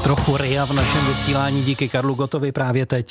Trochu RIA v našem vysílání díky Karlu Gottovi právě teď.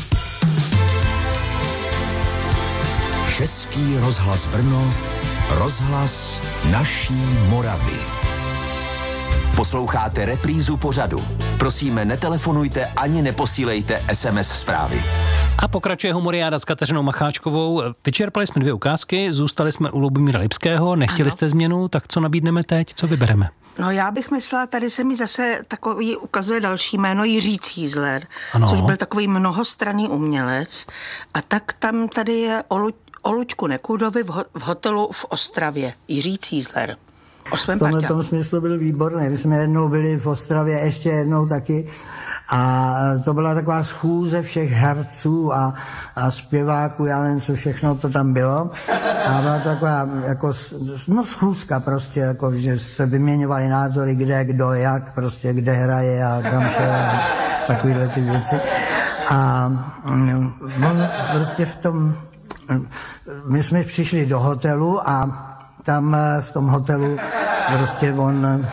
Český rozhlas Brno, rozhlas naší Moravy. Posloucháte reprízu pořadu. Prosíme, netelefonujte ani neposílejte SMS zprávy. A pokračuje Humoriáda s Kateřinou Macháčkovou. Vyčerpali jsme 2 ukázky, zůstali jsme u Lubomíra Lipského, nechtěli jste změnu, tak co nabídneme teď, co vybereme? No já bych myslela, tady se mi zase takový ukazuje další jméno Jiří Cízler, ano. Což byl takový mnohostranný umělec. A tak tam tady je o Lučku Nekudovi v hotelu v Ostravě. Jiří Cízler. V tom smyslu byl výborný. My jsme jednou byli v Ostravě, ještě jednou taky. A to byla taková schůze všech herců a zpěváků, já nevím, co všechno to tam bylo. A byla to taková jako, schůzka prostě, jako, že se vyměňovaly názory, kde, kdo, jak, prostě, kde hraje a kam šel a takovýhle ty věci. A on prostě v tom, my jsme přišli do hotelu a tam v tom hotelu prostě on,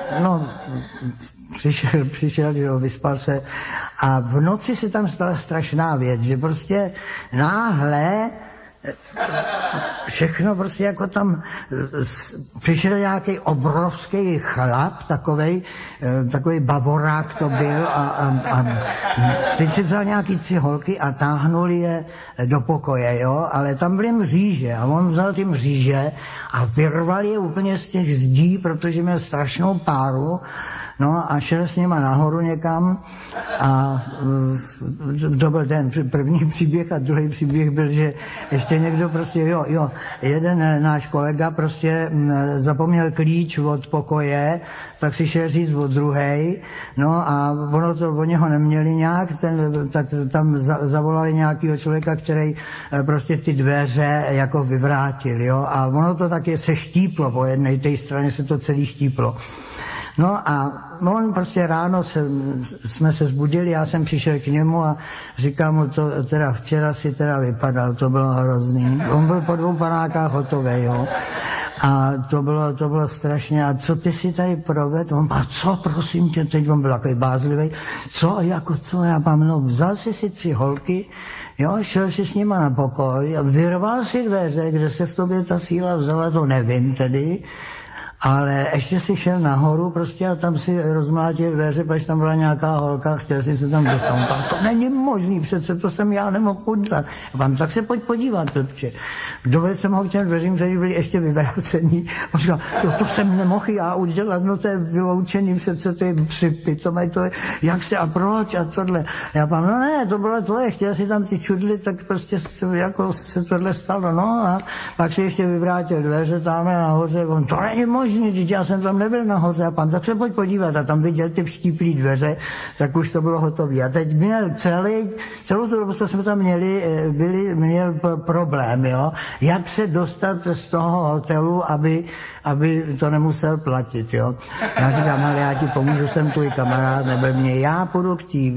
přišel, že vyspal se a v noci se tam stala strašná věc, že prostě náhle všechno prostě jako tam přišel nějaký obrovský chlap, takovej bavorák to byl a teď si vzal nějaký 3 holky a táhnuli je do pokoje, jo, ale tam byly mříže a on vzal ty mříže a vyrval je úplně z těch zdí, protože měl strašnou páru. No a šel s nima nahoru někam a to byl ten první příběh a druhý příběh byl, že ještě někdo prostě, jeden náš kolega prostě zapomněl klíč od pokoje, tak si šel říct od druhej, no a oni ho neměli nějak, tak tam zavolali nějakého člověka, který prostě ty dveře jako vyvrátil, jo, a ono to taky se štíplo, po jedné té straně se to celý štíplo. No a on prostě ráno jsme se zbudili, já jsem přišel k němu a říkám mu to, teda včera si teda vypadal, to bylo hrozný. On byl po 2 panákách hotovej, jo. A to bylo strašně, a co ty si tady provedl? On, a co, prosím tě, teď on byl takový bázlivý, co, já mám, vzal si 3 holky, jo, šel si s nima na pokoj a vyrval si dveře, kde se v tobě ta síla vzala, to nevím tedy, ale ještě si šel nahoru prostě a tam si rozmlátil dveře, protože tam byla nějaká holka, chtěl si se tam dostat. To není možný, přece to jsem já nemohl udělat. Vám tak se pojď podívat, Pepče. Dovedl jsem ho k těm dveřím, které byly ještě vyvrácení. On říkal, to jsem nemohl já udělat, no to je vyloučený, přece to je připitomé, to je, jak se a proč a tohle. Já vám, no ne, to bylo tvoje, chtěl si tam ty čudly, tak prostě jako se tohle stalo, no a pak si ještě vyvrátil dveře tam nahoře, on, to není možný. Já jsem tam nebyl nahoře a pan, tak se pojď podívat a tam viděl ty vštíplý dveře, tak už to bylo hotové. A teď měl celou tu dobu, co jsme tam měl problém, jo, jak se dostat z toho hotelu, aby to nemusel platit, jo. Já říkám, ale já ti pomůžu, jsem tvůj kamarád, nebyl mě, já půjdu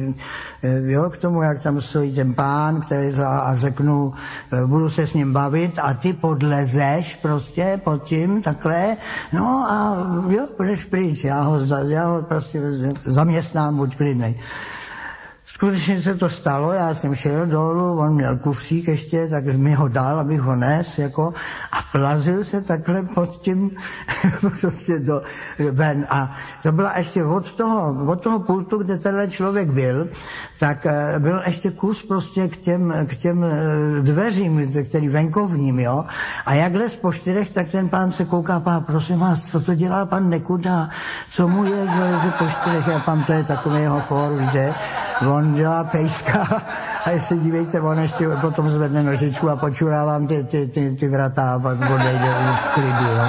k tomu, jak tam stojí ten pán, který a řeknu, budu se s ním bavit a ty podlezeš prostě pod tím, takhle, no a jo, budeš pryč, já ho prostě zaměstnám, buď klidnej. Skutečně se to stalo, já jsem šel dolů, on měl kufřík ještě, tak mi ho dal, abych ho nes, jako, a plazil se takhle pod tím, prostě ven. A to byla ještě od toho pultu, kde tenhle člověk byl, tak byl ještě kus prostě k těm dveřím, který venkovním, jo. A jak les po 4, tak ten pán se kouká, prosím vás, co to dělá pan Nekuda, co mu je, že leze po 4, a pan to je takový jeho for, víte. On dělá pejska a jestli dívejte, on ještě potom zvedne nožičku a počurá vám ty vrata a pak odejde v klidu, jo.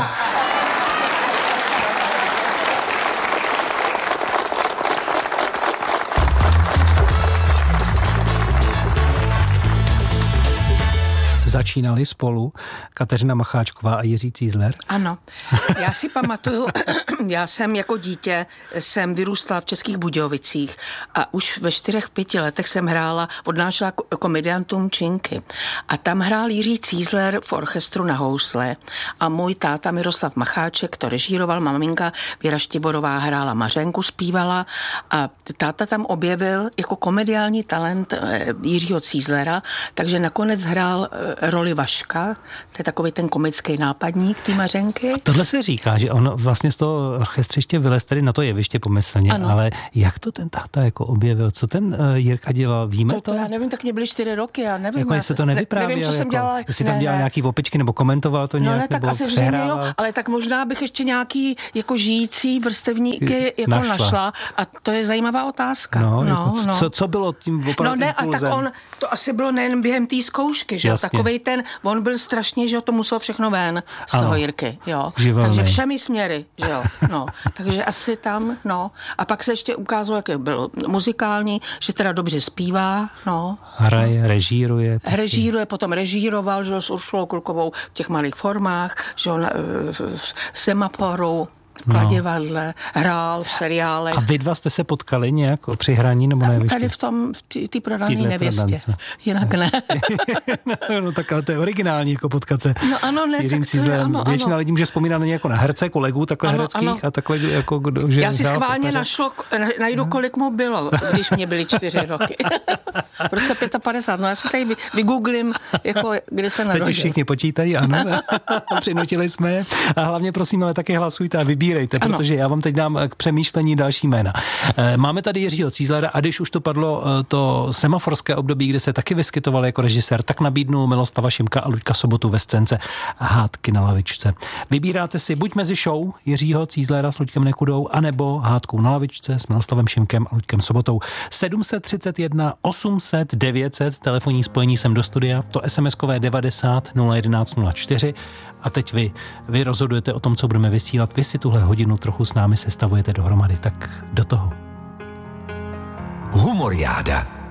začínali spolu, Kateřina Macháčková a Jiří Cízler? Ano, já si pamatuju, já jsem jako dítě vyrůstala v Českých Budějovicích a už ve 4-5 letech jsem odnášela komediantům činky. A tam hrál Jiří Cízler v orchestru na housle a můj táta Miroslav Macháček to režíroval, maminka Věra Štiborová hrála Mařenku, zpívala a táta tam objevil jako komediální talent Jiřího Cízlera, takže nakonec hrál roli Vaška, to je takový ten komický nápadník té Mařenky. A tohle se říká, že on vlastně z toho orchestřiště vylez tady na to jeviště pomyslně, ano. Ale jak to ten táta jako objevil? Co ten Jirka dělal? Víme to? Já nevím, tak mě byly 4 roky, já nevím. Jako jestli to nevyprávěl, nevím, co jsem dělala. Jestli tam dělal nějaký opičky nebo komentoval to nějak, tak nebo asi přehrával. Jo, ale tak možná bych ještě nějaký jako žijící vrstevníky jako našla. A to je zajímavá otázka. Co bylo tím opravdu impulzem? A tak to asi bylo nejen během té zkoušky, že jo? Takovej on byl strašně, že jo, to muselo všechno ven z toho Jirky, jo. Živelný. Takže všemi směry, že jo. Takže asi tam, A pak se ještě ukázalo, jak byl muzikální, že teda dobře zpívá, Hraje, režíruje. Potom režíroval, že jo, s Uršulou Kulkovou v těch malých formách, že jo, v Semaforu, v Kladivadle, hrál v seriálech. A vy dva jste se potkali nějak při hraní nebo ne? Tady v té prodané nevěstě. Jinak ne. Tak ale to je originální jako potkat se s Jiřím Cízlerem. Většina lidí může vzpomínat na ně jako na herce, kolegů takhle hereckých a takhle jako že já si schválně najdu, kolik mu bylo, když mě byly 4 roky. V roce 55. Já si tady vygooglím, jako, kde se narodil. Teď už všichni počítají, ano. Přinutili jsme je. A hlavně prosím, ale také hlasujte a vybírejte, protože já vám teď dám k přemýšlení další jména. Máme tady Jiřího Cízlera a když už to padlo to semaforské období, kde se taky vyskytoval jako režisér, tak nabídnu Miloslava Šimka a Luďka Sobotu ve scénce Hádky na lavičce. Vybíráte si buď mezi show Jiřího Cízlera s Luďkem Nekudou, anebo Hádkou na lavičce s Miloslavem Šimkem a Luďkem Sobotou. 731 800 900, telefonní spojení sem do studia, to SMS-kové 90 011 04. A teď vy rozhodujete o tom, co budeme vysílat. Vy si tuhle hodinu trochu s námi sestavujete dohromady, tak do toho. Humoriáda.